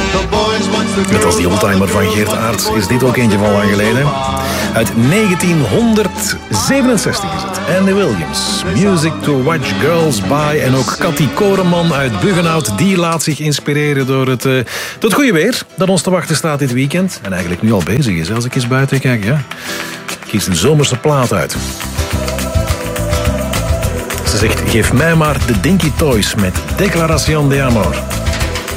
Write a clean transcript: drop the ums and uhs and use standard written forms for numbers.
Net als die oldtimer van Geert Aerts is dit ook eentje van lang geleden. Uit 1967 is het. Andy Williams, Music to Watch Girls By. En ook Cathy Koreman uit Buggenhout. Die laat zich inspireren door het goede weer dat ons te wachten staat dit weekend. En eigenlijk nu al bezig is, als ik eens buiten kijk. Ja. Kies een zomerse plaat uit. Ze zegt, geef mij maar de Dinky Toys met Declaración de Amor.